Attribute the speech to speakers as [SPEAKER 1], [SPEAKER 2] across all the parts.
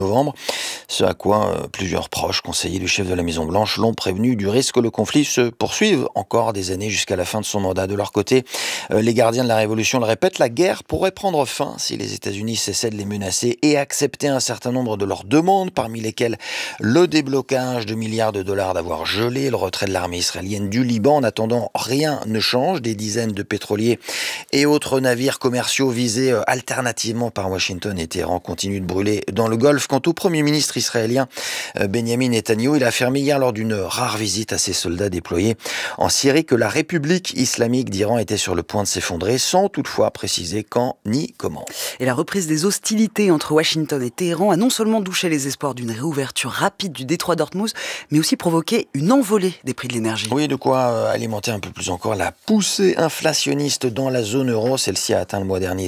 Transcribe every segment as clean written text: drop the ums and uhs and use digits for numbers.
[SPEAKER 1] novembre, ce à quoi plusieurs proches conseillers du chef de la Maison-Blanche l'ont prévenu du risque que le conflit se poursuive encore des années jusqu'à la fin de son mandat. De leur côté, les gardiens de la Révolution le répètent, la guerre pourrait prendre fin si les États-Unis cessaient de les menacer et acceptaient un certain nombre de leurs demandes, parmi lesquelles le déblocage de milliards de dollars d'avoir gelé, le retrait de l'armée israélienne du Liban. En attendant, rien ne change. Des dizaines de pétroliers et autres navires commerciaux visés alternativement par Washington et Téhéran continuent de brûler dans le Golfe. Quant au Premier ministre israélien Benjamin Netanyahou, il a affirmé hier lors d'une rare visite à ses soldats déployés en Syrie que la République islamique d'Iran était sur le point de s'effondrer, sans toutefois préciser quand ni comment.
[SPEAKER 2] Et la reprise des hostilités entre Washington et Téhéran a non seulement douché les espoirs d'une réouverture rapide du détroit d'Ormuz, mais aussi provoqué une envolée des prix de l'énergie.
[SPEAKER 1] Oui, de quoi alimenter un peu plus encore la poussée inflationniste dans la zone euro. Celle-ci a atteint le mois dernier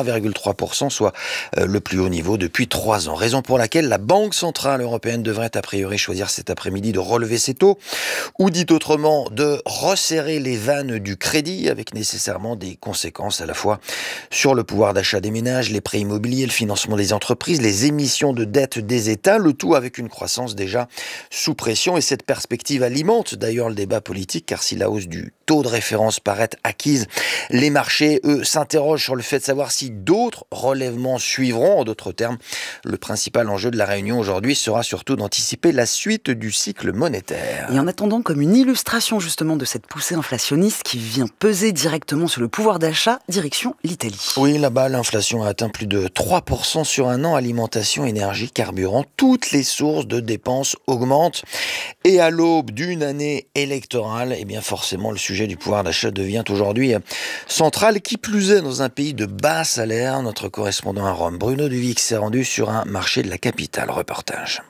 [SPEAKER 1] 3,3%, soit le plus haut niveau depuis 3 ans. Raison pour laquelle la Banque centrale européenne devrait a priori choisir cet après-midi de relever ses taux, ou dit autrement, de resserrer les vannes du crédit, avec nécessairement des conséquences à la fois sur le pouvoir d'achat des ménages, les prêts immobiliers, le financement des entreprises, les émissions de dette des États, le tout avec une croissance déjà sous pression. Et cette perspective alimente d'ailleurs le débat politique, car si la hausse du taux de référence paraît acquise, les marchés, eux, s'interrogent sur le fait de savoir si d'autres relèvements suivront. En d'autres termes, le principal enjeu de la réunion aujourd'hui sera surtout d'anticiper la suite du cycle monétaire.
[SPEAKER 2] Et en attendant, comme une illustration justement de cette poussée inflationniste qui vient peser directement sur le pouvoir d'achat, direction l'Italie.
[SPEAKER 1] Oui, là-bas, l'inflation a atteint plus de 3% sur un an. Alimentation, énergie, carburant, toutes les sources de dépenses augmentent. Et à l'aube d'une année électorale, eh bien forcément, le sujet du pouvoir d'achat devient aujourd'hui central. Qui plus est, dans un pays de bas salaire, notre correspondant à Rome, Bruno Duvic, s'est rendu sur un marché de la capitale. Reportage.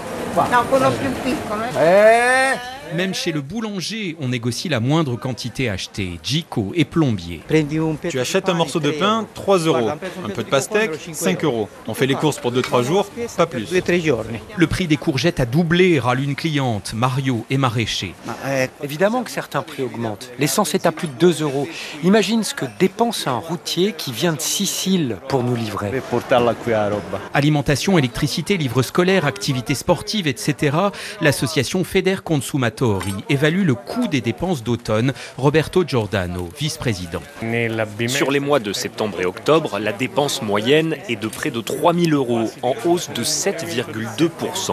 [SPEAKER 3] Même chez le boulanger, on négocie la moindre quantité achetée. Gico est plombier.
[SPEAKER 4] Tu achètes un morceau de pain, 3 euros. Un peu de pastèque, 5 euros. On fait les courses pour 2-3 jours, pas plus.
[SPEAKER 3] Le prix des courgettes a doublé, râle une cliente. Mario est maraîcher.
[SPEAKER 5] Évidemment que certains prix augmentent. L'essence est à plus de 2 euros. Imagine ce que dépense un routier qui vient de Sicile pour nous livrer.
[SPEAKER 3] Alimentation, électricité, livres scolaires, activités sportives, etc. L'association Federconsumatori évalue le coût des dépenses d'automne. Roberto Giordano, vice-président.
[SPEAKER 6] Sur les mois de septembre et octobre, la dépense moyenne est de près de 3 000 euros, en hausse de 7,2%.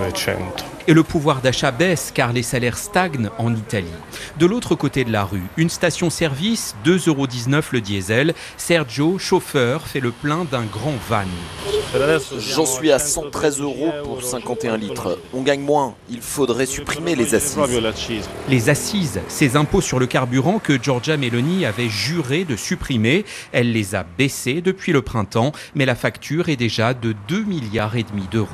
[SPEAKER 3] Et le pouvoir d'achat baisse car les salaires stagnent en Italie. De l'autre côté de la rue, une station-service, 2,19 euros le diesel. Sergio, chauffeur, fait le plein d'un grand van.
[SPEAKER 7] J'en suis à 113 euros pour 51 litres. On gagne moins. Il faudrait supprimer les assises.
[SPEAKER 3] Les assises, ces impôts sur le carburant que Giorgia Meloni avait juré de supprimer. Elle les a baissés depuis le printemps, mais la facture est déjà de 2,5 milliards d'euros.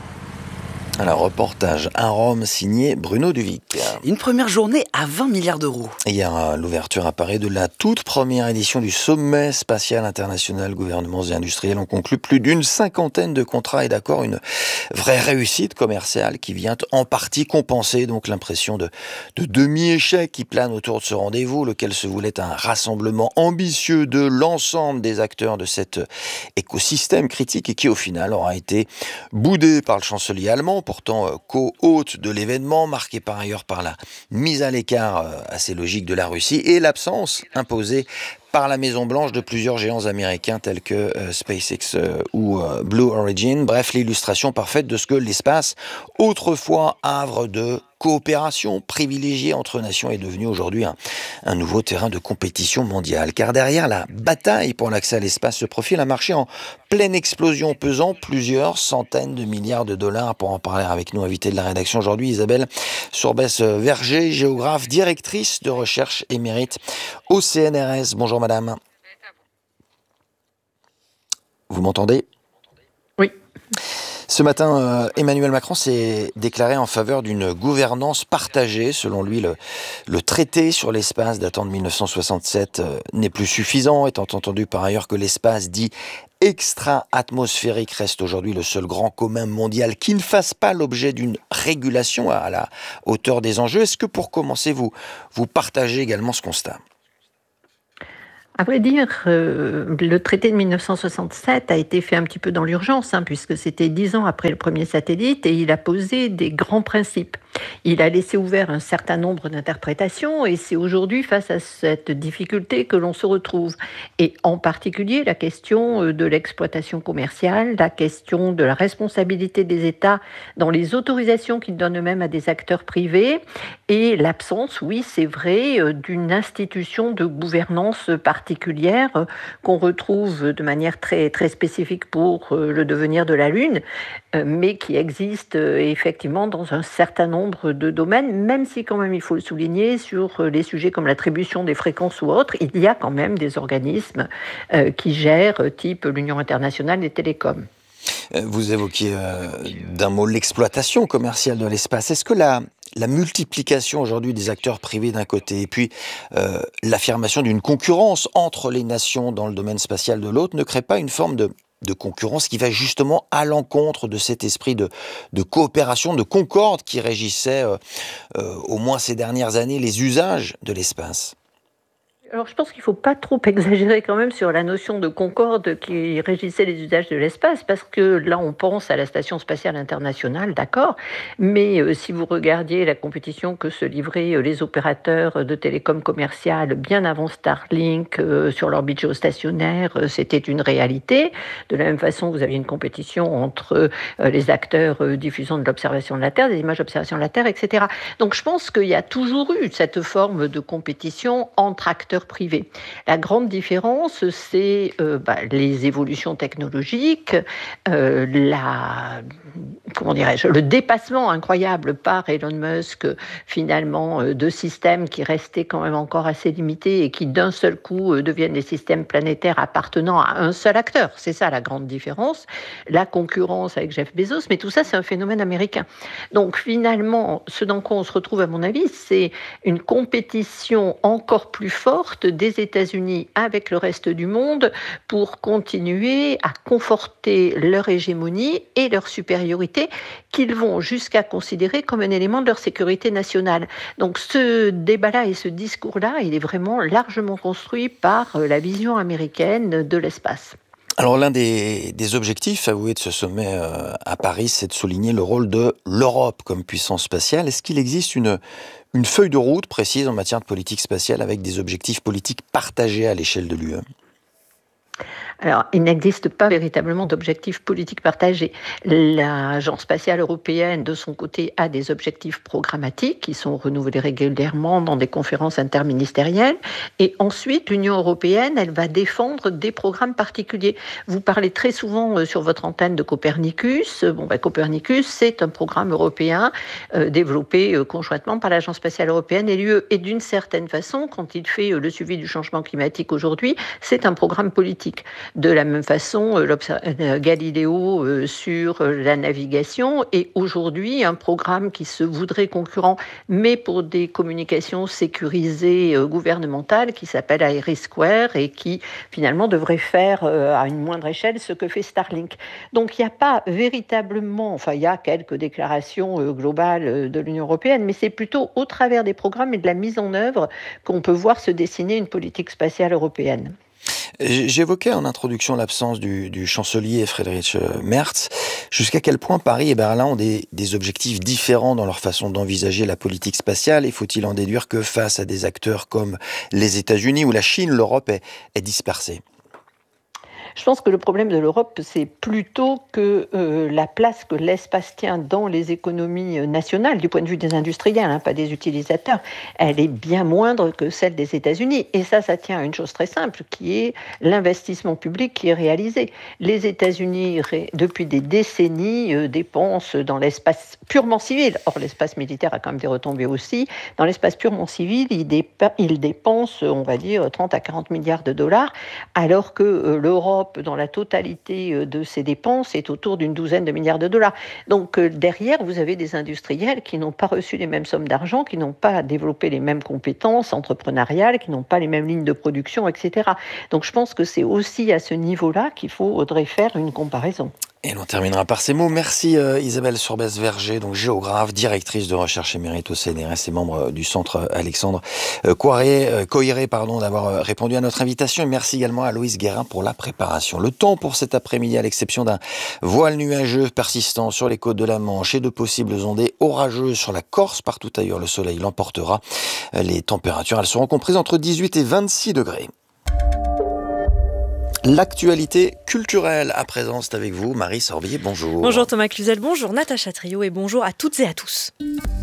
[SPEAKER 1] Alors, reportage à Rome signé Bruno Duvic.
[SPEAKER 2] Une première journée à 20 milliards d'euros.
[SPEAKER 1] Hier, l'ouverture à Paris de la toute première édition du sommet spatial international. Gouvernements et industriels ont conclu plus d'une cinquantaine de contrats et d'accords. Une vraie réussite commerciale qui vient en partie compenser donc l'impression de demi-échec qui plane autour de ce rendez-vous, lequel se voulait un rassemblement ambitieux de l'ensemble des acteurs de cet écosystème critique et qui au final aura été boudé par le chancelier allemand, pourtant co-hôte de l'événement, marqué par ailleurs par la mise à l'écart assez logique de la Russie et l'absence imposée par la Maison-Blanche de plusieurs géants américains tels que SpaceX ou Blue Origin. Bref, l'illustration parfaite de ce que l'espace, autrefois havre de coopération privilégiée entre nations, est devenu aujourd'hui un nouveau terrain de compétition mondiale. Car derrière la bataille pour l'accès à l'espace se profile un marché en pleine explosion pesant plusieurs centaines de milliards de dollars. Pour en parler avec nous, invité de la rédaction aujourd'hui, Isabelle Sourbès-Verger, géographe, directrice de recherche émérite au CNRS. Bonjour madame. Vous m'entendez ?
[SPEAKER 8] Oui.
[SPEAKER 1] Ce matin, Emmanuel Macron s'est déclaré en faveur d'une gouvernance partagée. Selon lui, le traité sur l'espace datant de 1967 n'est plus suffisant, étant entendu par ailleurs que l'espace dit extra-atmosphérique reste aujourd'hui le seul grand commun mondial qui ne fasse pas l'objet d'une régulation à la hauteur des enjeux. Est-ce que pour commencer, vous partagez également ce constat ?
[SPEAKER 8] À vrai dire, le traité de 1967 a été fait un petit peu dans l'urgence, puisque c'était 10 ans après le premier satellite, et il a posé des grands principes. Il a laissé ouvert un certain nombre d'interprétations, et c'est aujourd'hui, face à cette difficulté, que l'on se retrouve. Et en particulier, la question de l'exploitation commerciale, la question de la responsabilité des États dans les autorisations qu'ils donnent eux-mêmes à des acteurs privés, et l'absence, oui, c'est vrai, d'une institution de gouvernance particulière qu'on retrouve de manière très, très spécifique pour le devenir de la Lune, mais qui existe effectivement dans un certain nombre de domaines, même si quand même il faut le souligner, sur les sujets comme l'attribution des fréquences ou autres, il y a quand même des organismes qui gèrent, type l'Union internationale des télécoms.
[SPEAKER 1] Vous évoquiez d'un mot l'exploitation commerciale de l'espace. Est-ce que la multiplication aujourd'hui des acteurs privés d'un côté et puis l'affirmation d'une concurrence entre les nations dans le domaine spatial de l'autre ne crée pas une forme de concurrence qui va justement à l'encontre de cet esprit de coopération, de concorde qui régissait au moins ces dernières années les usages de l'espace?
[SPEAKER 8] Alors, je pense qu'il ne faut pas trop exagérer quand même sur la notion de concorde qui régissait les usages de l'espace, parce que là, on pense à la Station spatiale internationale, d'accord, mais si vous regardiez la compétition que se livraient les opérateurs de télécom commercial bien avant Starlink sur l'orbite géostationnaire, c'était une réalité. De la même façon, vous aviez une compétition entre les acteurs diffusant de l'observation de la Terre, des images d'observation de la Terre, etc. Donc, je pense qu'il y a toujours eu cette forme de compétition entre acteurs privés. La grande différence, c'est les évolutions technologiques, le dépassement incroyable par Elon Musk, finalement, de systèmes qui restaient quand même encore assez limités et qui, d'un seul coup, deviennent des systèmes planétaires appartenant à un seul acteur. C'est ça la grande différence. La concurrence avec Jeff Bezos, mais tout ça, c'est un phénomène américain. Donc, finalement, ce dans quoi on se retrouve, à mon avis, c'est une compétition encore plus forte des États-Unis avec le reste du monde pour continuer à conforter leur hégémonie et leur supériorité qu'ils vont jusqu'à considérer comme un élément de leur sécurité nationale. Donc ce débat-là et ce discours-là, il est vraiment largement construit par la vision américaine de l'espace.
[SPEAKER 1] Alors l'un des objectifs avoués de ce sommet à Paris, c'est de souligner le rôle de l'Europe comme puissance spatiale. Est-ce qu'il existe une feuille de route précise en matière de politique spatiale avec des objectifs politiques partagés à l'échelle de l'UE ?
[SPEAKER 8] Alors, il n'existe pas véritablement d'objectifs politiques partagés. L'Agence spatiale européenne, de son côté, a des objectifs programmatiques qui sont renouvelés régulièrement dans des conférences interministérielles. Et ensuite, l'Union européenne, elle va défendre des programmes particuliers. Vous parlez très souvent sur votre antenne de Copernicus. Copernicus, c'est un programme européen développé conjointement par l'Agence spatiale européenne et l'UE. Et d'une certaine façon, quand il fait le suivi du changement climatique aujourd'hui, c'est un programme politique. De la même façon, Galileo sur la navigation est aujourd'hui un programme qui se voudrait concurrent, mais pour des communications sécurisées gouvernementales, qui s'appelle IRIS² et qui finalement devrait faire à une moindre échelle ce que fait Starlink. Donc il n'y a pas véritablement, il y a quelques déclarations globales de l'Union européenne, mais c'est plutôt au travers des programmes et de la mise en œuvre qu'on peut voir se dessiner une politique spatiale européenne.
[SPEAKER 1] J'évoquais en introduction l'absence du chancelier Friedrich Merz. Jusqu'à quel point Paris et Berlin ont des objectifs différents dans leur façon d'envisager la politique spatiale? Et faut-il en déduire que face à des acteurs comme les États-Unis ou la Chine, l'Europe est dispersée?
[SPEAKER 8] Je pense que le problème de l'Europe, c'est plutôt que la place que l'espace tient dans les économies nationales, du point de vue des industriels, pas des utilisateurs, elle est bien moindre que celle des États-Unis. Et ça tient à une chose très simple, qui est l'investissement public qui est réalisé. Les États-Unis, depuis des décennies, dépensent dans l'espace purement civil. Or, l'espace militaire a quand même des retombées aussi. Dans l'espace purement civil, ils dépensent, on va dire, 30 à 40 milliards de dollars, alors que l'Europe, dans la totalité de ses dépenses, est autour d'une douzaine de milliards de dollars. Donc derrière, vous avez des industriels qui n'ont pas reçu les mêmes sommes d'argent, qui n'ont pas développé les mêmes compétences entrepreneuriales, qui n'ont pas les mêmes lignes de production, etc. Donc je pense que c'est aussi à ce niveau-là qu'il faudrait faire une comparaison.
[SPEAKER 1] Et l'on terminera par ces mots. Merci Isabelle Sorbès-Verger, donc géographe, directrice de recherche émérite au CNRS et membre du centre Alexandre Coiré, d'avoir répondu à notre invitation. Et merci également à Loïs Guérin pour la préparation. Le temps pour cet après-midi, à l'exception d'un voile nuageux persistant sur les côtes de la Manche et de possibles ondées orageuses sur la Corse, partout ailleurs le soleil l'emportera. Les températures, elles seront comprises entre 18 et 26 degrés. L'actualité culturelle à présent, c'est avec vous, Marie Sorbier, bonjour.
[SPEAKER 9] Bonjour Thomas Cluzel, bonjour Natacha Trio et bonjour à toutes et à tous.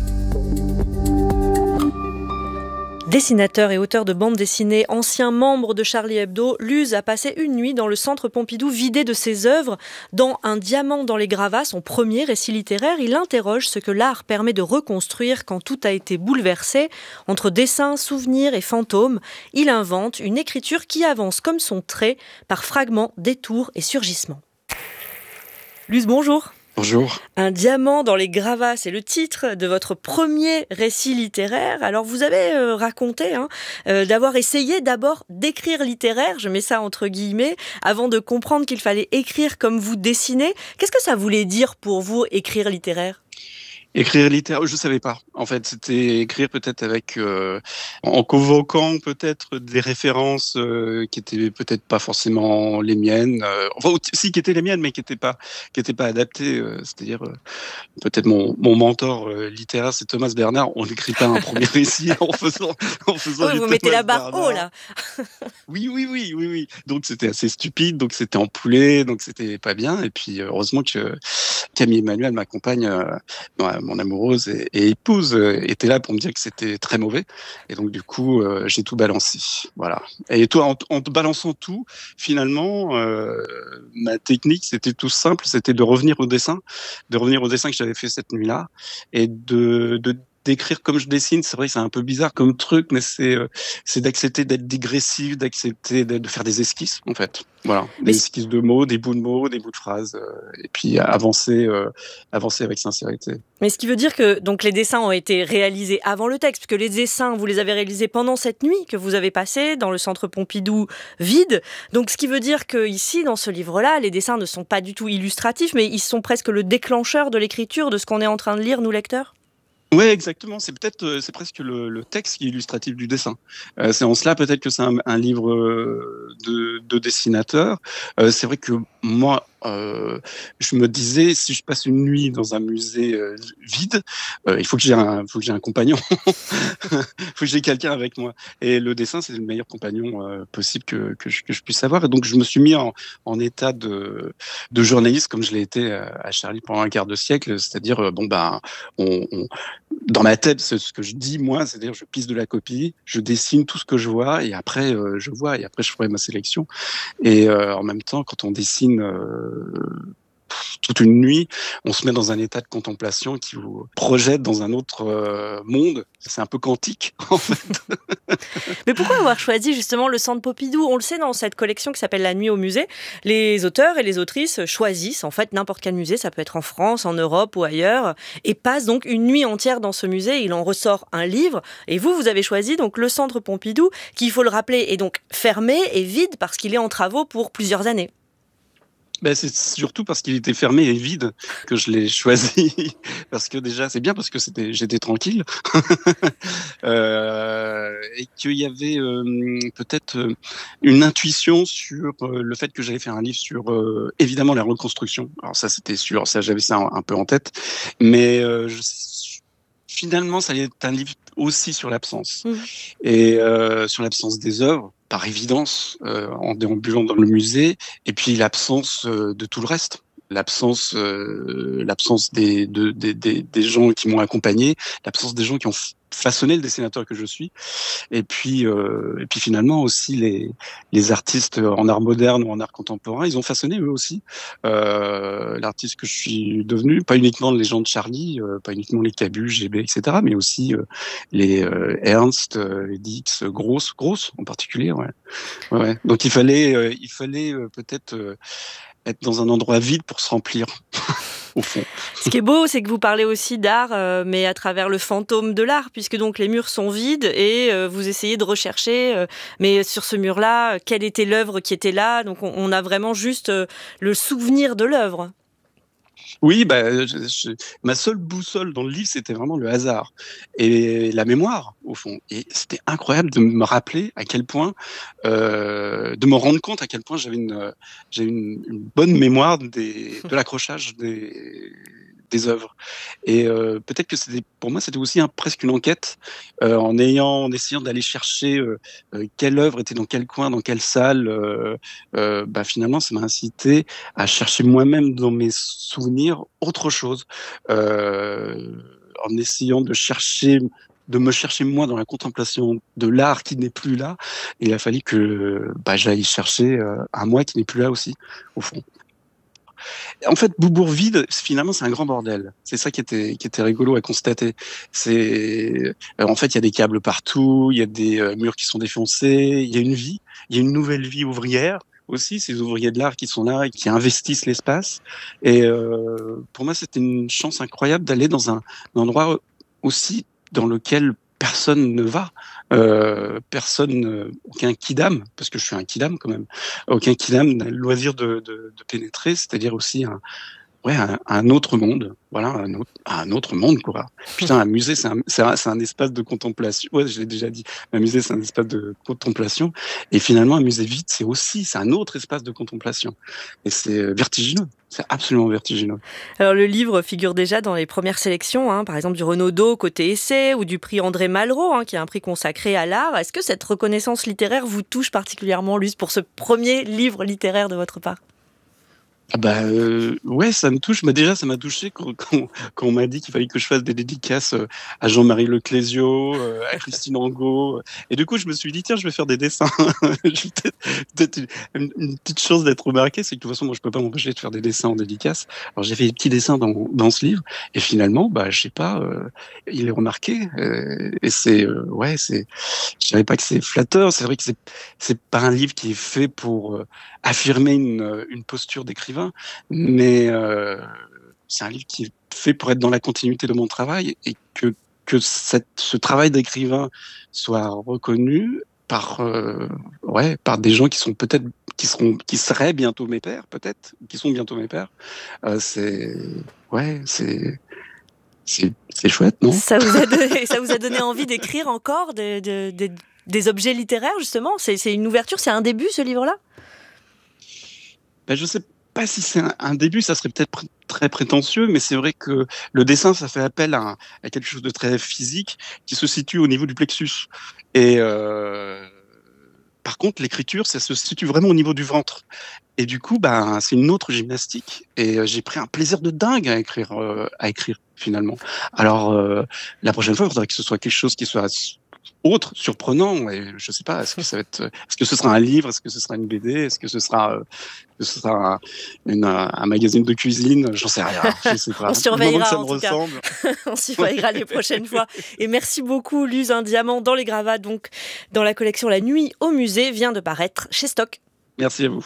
[SPEAKER 9] Dessinateur et auteur de bande dessinée, ancien membre de Charlie Hebdo, Luz a passé une nuit dans le centre Pompidou vidé de ses œuvres. Dans Un diamant dans les gravats, son premier récit littéraire, il interroge ce que l'art permet de reconstruire quand tout a été bouleversé. Entre dessins, souvenirs et fantômes, il invente une écriture qui avance comme son trait, par fragments, détours et surgissements. Luz, bonjour.
[SPEAKER 10] Bonjour.
[SPEAKER 9] Un diamant dans les gravats, c'est le titre de votre premier récit littéraire. Alors vous avez raconté d'avoir essayé d'abord d'écrire littéraire, je mets ça entre guillemets, avant de comprendre qu'il fallait écrire comme vous dessinez. Qu'est-ce que ça voulait dire pour vous, écrire littéraire ?
[SPEAKER 10] Écrire littéraire, je savais pas. En fait, c'était écrire peut-être avec, en convoquant peut-être des références qui étaient peut-être pas forcément les miennes. Enfin, si qui étaient les miennes, mais qui étaient pas adaptées. C'est-à-dire peut-être mon mentor littéraire, c'est Thomas Bernard. On n'écrit pas un premier récit en faisant.
[SPEAKER 9] Oui, vous mettez la barre haut là.
[SPEAKER 10] Oui. Donc c'était assez stupide, donc c'était empoulé, donc c'était pas bien. Et puis heureusement que Camille Emmanuel, ma compagne, mon amoureuse et épouse, était là pour me dire que c'était très mauvais. Et donc du coup, j'ai tout balancé. Voilà. Et toi, en balançant tout, finalement, ma technique, c'était tout simple, c'était de revenir au dessin que j'avais fait cette nuit-là, et d'écrire comme je dessine. C'est vrai que c'est un peu bizarre comme truc, mais c'est d'accepter d'être digressif, d'accepter de faire des esquisses, en fait. Voilà, des esquisses de mots, des bouts de phrases, et puis avancer avec sincérité.
[SPEAKER 9] Mais ce qui veut dire que donc les dessins ont été réalisés avant le texte, puisque les dessins, vous les avez réalisés pendant cette nuit que vous avez passée dans le centre Pompidou vide. Donc ce qui veut dire que ici, dans ce livre-là, les dessins ne sont pas du tout illustratifs, mais ils sont presque le déclencheur de l'écriture, de ce qu'on est en train de lire, nous lecteurs.
[SPEAKER 10] Ouais, exactement. C'est presque le texte qui est illustratif du dessin. C'est en cela peut-être que c'est un livre de dessinateur. C'est vrai que moi, je me disais, si je passe une nuit dans un musée vide, il faut que j'ai un compagnon. Il faut que j'ai quelqu'un avec moi. Et le dessin, c'est le meilleur compagnon possible que je puisse avoir. Et donc, je me suis mis en état de journaliste, comme je l'ai été à Charlie pendant un quart de siècle. C'est-à-dire, dans ma tête, ce que je dis, moi, c'est-à-dire, je pisse de la copie, je dessine tout ce que je vois, et après, je ferai ma sélection. Et en même temps, quand on dessine toute une nuit, on se met dans un état de contemplation qui vous projette dans un autre monde. C'est un peu quantique, en fait.
[SPEAKER 9] Mais pourquoi avoir choisi justement le centre Pompidou ? On le sait, dans cette collection qui s'appelle La Nuit au musée, les auteurs et les autrices choisissent en fait n'importe quel musée, ça peut être en France, en Europe ou ailleurs, et passent donc une nuit entière dans ce musée. Il en ressort un livre, et vous avez choisi donc le centre Pompidou, qui, il faut le rappeler, est donc fermé et vide parce qu'il est en travaux pour plusieurs années.
[SPEAKER 10] C'est surtout parce qu'il était fermé et vide que je l'ai choisi. Parce que déjà, c'est bien parce que j'étais tranquille. Et qu'il y avait peut-être une intuition sur le fait que j'allais faire un livre sur, évidemment, la reconstruction. Alors ça, c'était sûr. Ça, j'avais ça un peu en tête. Mais finalement, ça allait être un livre aussi sur l'absence. Et sur l'absence des œuvres, par évidence, en déambulant dans le musée, et puis l'absence de tout le reste. L'absence des gens qui m'ont accompagné, l'absence des gens qui ont façonné le dessinateur que je suis, et puis finalement aussi les artistes en art moderne ou en art contemporain, ils ont façonné eux aussi l'artiste que je suis devenu, pas uniquement les gens de Charlie, pas uniquement les Cabu, GB, etc., mais aussi les Ernst, les Dix, Gross en particulier, ouais. Donc il fallait peut-être être dans un endroit vide pour se remplir, au fond.
[SPEAKER 9] Ce qui est beau, c'est que vous parlez aussi d'art, mais à travers le fantôme de l'art, puisque donc les murs sont vides et vous essayez de rechercher, mais sur ce mur-là, quelle était l'œuvre qui était là ? Donc on a vraiment juste le souvenir de l'œuvre.
[SPEAKER 10] Oui, ma seule boussole dans le livre, c'était vraiment le hasard et la mémoire, au fond. Et c'était incroyable de me rappeler à quel point, de me rendre compte à quel point j'avais une bonne mémoire de l'accrochage des œuvres. Et peut-être que pour moi, c'était aussi presque une enquête, en essayant d'aller chercher quelle œuvre était dans quel coin, dans quelle salle. Finalement, ça m'a incité à chercher moi-même dans mes souvenirs autre chose, en essayant de me chercher moi dans la contemplation de l'art qui n'est plus là. Et il a fallu que j'aille chercher un moi qui n'est plus là aussi, au fond. En fait, Boubourvide, finalement, c'est un grand bordel. C'est ça qui était rigolo à constater. En fait, il y a des câbles partout, il y a des murs qui sont défoncés, il y a une vie, il y a une nouvelle vie ouvrière aussi, ces ouvriers de l'art qui sont là et qui investissent l'espace. Et pour moi, c'était une chance incroyable d'aller dans un endroit aussi dans lequel personne ne va, aucun kidam, parce que je suis un kidam quand même, aucun kidam n'a le loisir de pénétrer, c'est-à-dire aussi un autre monde, voilà, un autre monde, quoi. Putain, un musée, c'est un espace de contemplation. Ouais, je l'ai déjà dit. Un musée, c'est un espace de contemplation. Et finalement, un musée vide, c'est un autre espace de contemplation. Et c'est vertigineux. C'est absolument vertigineux.
[SPEAKER 9] Alors, le livre figure déjà dans les premières sélections, par exemple du Renaudot côté essai ou du prix André Malraux, qui est un prix consacré à l'art. Est-ce que cette reconnaissance littéraire vous touche particulièrement, Luz, pour ce premier livre littéraire de votre part ?
[SPEAKER 10] Ouais, ça me touche. Déjà, ça m'a touché quand on m'a dit qu'il fallait que je fasse des dédicaces à Jean-Marie Leclésio, à Christine Angot. Et du coup, je me suis dit, tiens, je vais faire des dessins. Peut-être une petite chance d'être remarqué, c'est que de toute façon, moi, je peux pas m'empêcher de faire des dessins en dédicace. Alors, j'ai fait des petits dessins dans ce livre. Et finalement, je sais pas, il est remarqué. Et je dirais pas que c'est flatteur. C'est vrai que c'est pas un livre qui est fait pour affirmer une posture d'écrivain. Mais c'est un livre qui est fait pour être dans la continuité de mon travail et que ce travail d'écrivain soit reconnu par des gens qui seraient bientôt mes pairs, peut-être, qui sont bientôt mes pairs. C'est chouette, non ? Ça
[SPEAKER 9] vous a donné envie d'écrire encore des objets littéraires, justement ? C'est une ouverture, c'est un début, ce livre-là ?
[SPEAKER 10] Je sais pas si c'est un début, ça serait peut-être très prétentieux, mais c'est vrai que le dessin, ça fait appel à quelque chose de très physique qui se situe au niveau du plexus. Et par contre, l'écriture, ça se situe vraiment au niveau du ventre. Et du coup, c'est une autre gymnastique. Et j'ai pris un plaisir de dingue à écrire finalement. Alors, la prochaine fois, il faudrait que ce soit quelque chose qui soit autre, surprenant, et je sais pas, est-ce que ce sera un livre, est-ce que ce sera une BD, est-ce que ce sera un magazine de cuisine, j'en sais rien, je sais pas.
[SPEAKER 9] On surveillera en tout cas. On surveillera les prochaines fois. Et merci beaucoup, Luz, un diamant dans les gravats, donc dans la collection La Nuit au musée, vient de paraître chez Stock.
[SPEAKER 10] Merci à vous.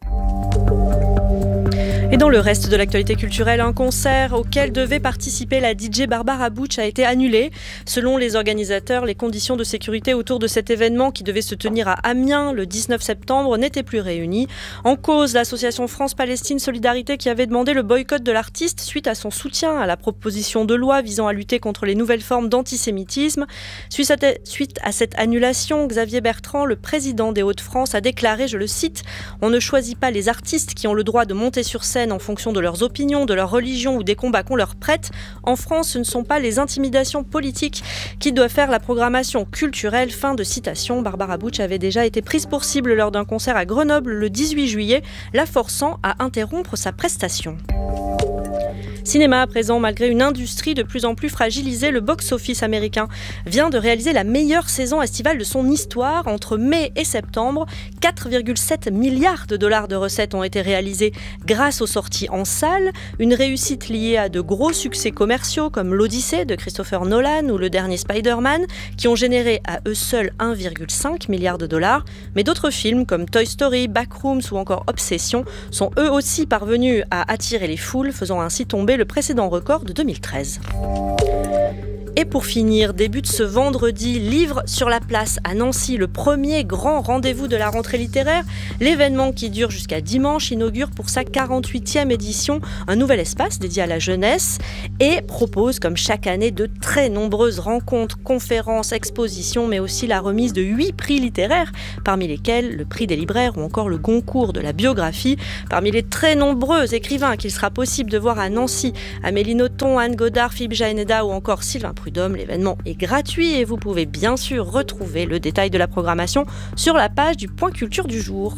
[SPEAKER 9] Et dans le reste de l'actualité culturelle, un concert auquel devait participer la DJ Barbara Butch a été annulé. Selon les organisateurs, les conditions de sécurité autour de cet événement qui devait se tenir à Amiens le 19 septembre n'étaient plus réunies. En cause, l'association France-Palestine Solidarité qui avait demandé le boycott de l'artiste suite à son soutien à la proposition de loi visant à lutter contre les nouvelles formes d'antisémitisme. Suite à cette annulation, Xavier Bertrand, le président des Hauts-de-France, a déclaré, je le cite, « On ne choisit pas les artistes qui ont le droit de monter sur scène en fonction de leurs opinions, de leur religion ou des combats qu'on leur prête. En France, ce ne sont pas les intimidations politiques qui doivent faire la programmation culturelle. » Fin de citation. Barbara Butch avait déjà été prise pour cible lors d'un concert à Grenoble le 18 juillet, la forçant à interrompre sa prestation. Cinéma à présent, malgré une industrie de plus en plus fragilisée, le box-office américain vient de réaliser la meilleure saison estivale de son histoire. Entre mai et septembre, 4,7 milliards de dollars de recettes ont été réalisés grâce aux sorties en salle. Une réussite liée à de gros succès commerciaux comme l'Odyssée de Christopher Nolan ou le dernier Spider-Man, qui ont généré à eux seuls 1,5 milliard de dollars. Mais d'autres films comme Toy Story, Backrooms ou encore Obsession sont eux aussi parvenus à attirer les foules, faisant ainsi tomber le précédent record de 2013. Et pour finir, débute ce vendredi Livre sur la place à Nancy, le premier grand rendez-vous de la rentrée littéraire. L'événement qui dure jusqu'à dimanche inaugure pour sa 48e édition un nouvel espace dédié à la jeunesse et propose comme chaque année de très nombreuses rencontres, conférences, expositions, mais aussi la remise de 8 prix littéraires, parmi lesquels le prix des libraires ou encore le Goncourt de la biographie. Parmi les très nombreux écrivains qu'il sera possible de voir à Nancy, Amélie Nothomb, Anne Godard, Philippe Jaéneda ou encore Sylvain Prudhomme, l'événement est gratuit et vous pouvez bien sûr retrouver le détail de la programmation sur la page du Point Culture du jour.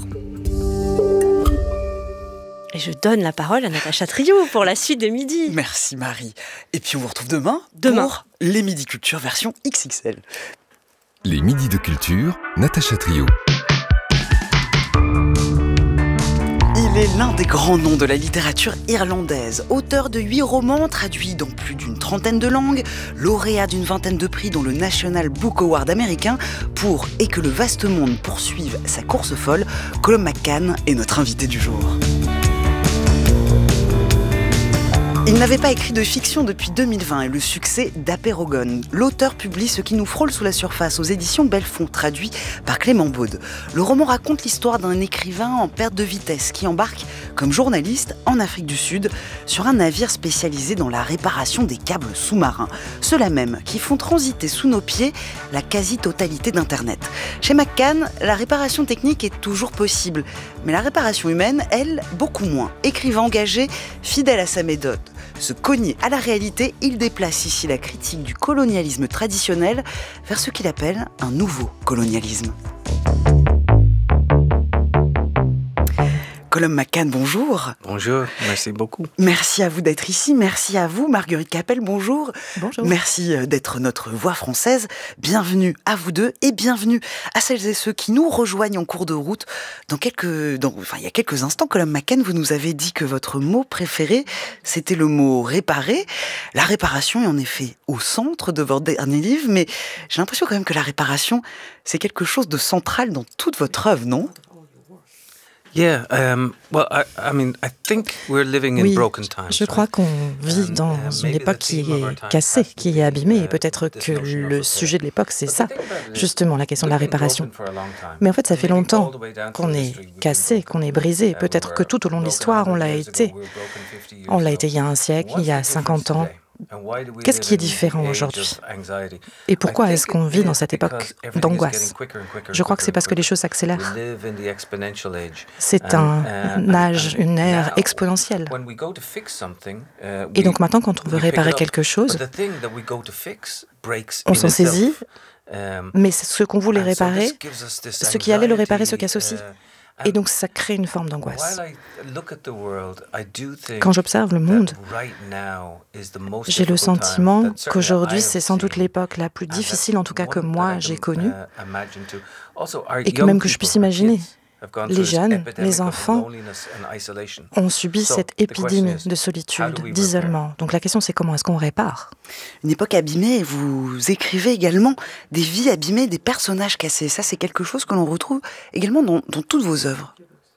[SPEAKER 9] Et je donne la parole à Natacha Trio pour la suite de Midi.
[SPEAKER 2] Merci Marie. Et puis on vous retrouve demain pour les Midi Culture version XXL.
[SPEAKER 11] Les Midis de Culture, Natacha Trio.
[SPEAKER 2] Il est l'un des grands noms de la littérature irlandaise, auteur de 8 romans traduits dans plus d'une trentaine de langues, lauréat d'une vingtaine de prix dont le National Book Award américain. Pour « Et que le vaste monde poursuive sa course folle », Colum McCann est notre invité du jour. Il n'avait pas écrit de fiction depuis 2020 et le succès d'Apeirogon. L'auteur publie Ce qui nous frôle sous la surface aux éditions Belfond, traduit par Clément Baude. Le roman raconte l'histoire d'un écrivain en perte de vitesse qui embarque comme journaliste en Afrique du Sud sur un navire spécialisé dans la réparation des câbles sous-marins. Ceux-là même qui font transiter sous nos pieds la quasi-totalité d'Internet. Chez McCann, la réparation technique est toujours possible, mais la réparation humaine, elle, beaucoup moins. Écrivain engagé, fidèle à sa méthode. Se cogner à la réalité, il déplace ici la critique du colonialisme traditionnel vers ce qu'il appelle un nouveau colonialisme. Colum McCann, bonjour.
[SPEAKER 12] Bonjour, merci beaucoup.
[SPEAKER 2] Merci à vous d'être ici, merci à vous. Marguerite Capel, bonjour.
[SPEAKER 13] Bonjour.
[SPEAKER 2] Merci d'être notre voix française. Bienvenue à vous deux et bienvenue à celles et ceux qui nous rejoignent en cours de route. Il y a quelques instants, Colum McCann, vous nous avez dit que votre mot préféré, c'était le mot réparer. La réparation est en effet au centre de votre dernier livre, mais j'ai l'impression quand même que la réparation, c'est quelque chose de central dans toute votre œuvre, non ?
[SPEAKER 12] Yeah, I think we're living in broken times.
[SPEAKER 13] Je crois qu'on vit dans une époque qui est cassée, qui est abîmée, et peut-être que le sujet de l'époque, c'est ça, justement, la question de la réparation. Mais en fait, ça fait longtemps qu'on est cassé, qu'on est brisé. Peut-être que tout au long de l'histoire, on l'a été. On l'a été il y a un siècle, il y a 50 ans. Qu'est-ce qui est différent aujourd'hui ? Et pourquoi est-ce qu'on vit dans cette époque d'angoisse ? Je crois que c'est parce que les choses s'accélèrent. C'est une ère exponentielle. Et donc maintenant, quand on veut réparer quelque chose, on s'en saisit, mais ce qu'on voulait réparer, ce qui allait le réparer se casse aussi. Et donc ça crée une forme d'angoisse. Quand j'observe le monde, j'ai le sentiment qu'aujourd'hui c'est sans doute l'époque la plus difficile, en tout cas que moi j'ai connue, et que même que je puisse imaginer. Les jeunes, les enfants ont subi cette épidémie de solitude, d'isolement. Donc la question c'est comment est-ce qu'on répare ?
[SPEAKER 2] Une époque abîmée, vous écrivez également des vies abîmées, des personnages cassés. Ça c'est quelque chose que l'on retrouve également dans toutes vos œuvres.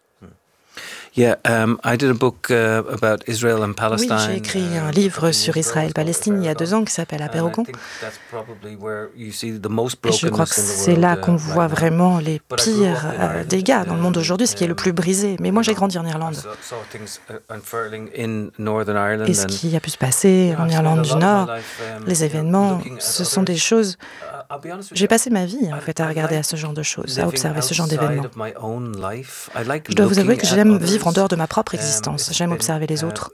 [SPEAKER 12] I did a book about Israel and Palestine.
[SPEAKER 13] Oui, j'ai écrit un livre sur Israël-Palestine il y a 2 ans qui s'appelle Apeirogon. Et je crois que c'est là qu'on voit vraiment les pires dégâts dans le monde aujourd'hui, ce qui est le plus brisé. Mais moi, j'ai grandi en Irlande. Et ce qui a pu se passer en Irlande du Nord, les événements, ce sont des choses... J'ai passé ma vie en fait à regarder à ce genre de choses, à observer ce genre d'événements. Je dois vous avouer que j'aime vivre en dehors de ma propre existence. J'aime observer les autres.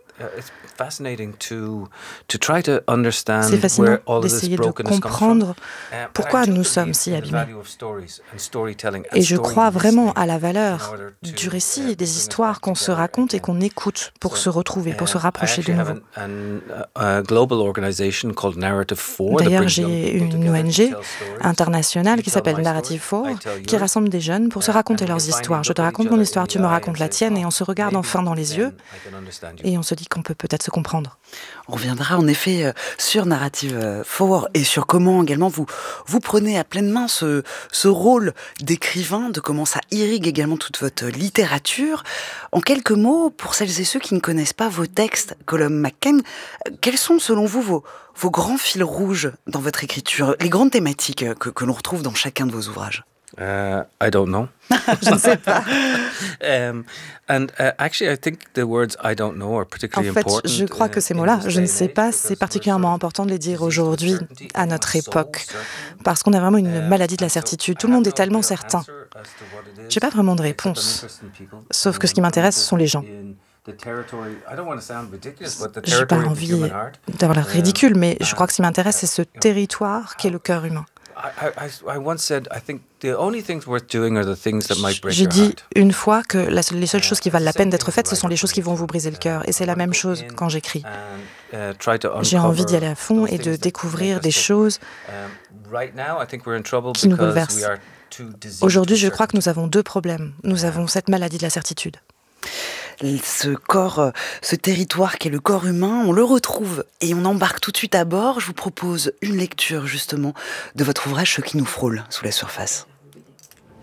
[SPEAKER 13] C'est fascinant d'essayer de comprendre pourquoi nous sommes si abîmés. Et je crois vraiment à la valeur du récit et des histoires qu'on se raconte et qu'on écoute pour se retrouver, pour se rapprocher de nouveau. D'ailleurs, j'ai une ONG internationale qui s'appelle Narrative 4, qui rassemble des jeunes pour se raconter leurs histoires. Je te raconte mon histoire, tu me racontes la tienne, et on se regarde enfin dans les yeux et on se dit ainsi qu'on peut peut-être se comprendre.
[SPEAKER 2] On reviendra en effet sur Narrative Forward et sur comment également vous prenez à pleine main ce rôle d'écrivain, de comment ça irrigue également toute votre littérature. En quelques mots, pour celles et ceux qui ne connaissent pas vos textes, Colum McCann, quels sont selon vous vos grands fils rouges dans votre écriture, les grandes thématiques que l'on retrouve dans chacun de vos ouvrages?
[SPEAKER 12] I don't know.
[SPEAKER 2] Je ne sais pas.
[SPEAKER 12] Actually, I think the words I don't know are particularly important.
[SPEAKER 13] En fait, je crois que ces mots-là, je ne sais pas, c'est particulièrement important de les dire aujourd'hui, à notre époque, parce qu'on a vraiment une maladie de la certitude. Tout le monde est tellement certain. Je n'ai pas vraiment de réponse, sauf que ce qui m'intéresse, ce sont les gens. Je n'ai pas envie d'avoir l'air ridicule, mais je crois que ce qui m'intéresse, c'est ce territoire qu'est le cœur humain. J'ai dit une fois que les seules choses qui valent la peine d'être faites, ce sont les choses qui vont vous briser le cœur. Et c'est la même chose quand j'écris. J'ai envie d'y aller à fond et de découvrir des choses qui nous bouleversent. Aujourd'hui, je crois que nous avons deux problèmes. Nous avons cette maladie de la certitude.
[SPEAKER 2] Ce corps, ce territoire qui est le corps humain, on le retrouve et on embarque tout de suite à bord. Je vous propose une lecture justement de votre ouvrage « Ce qui nous frôle sous la surface ».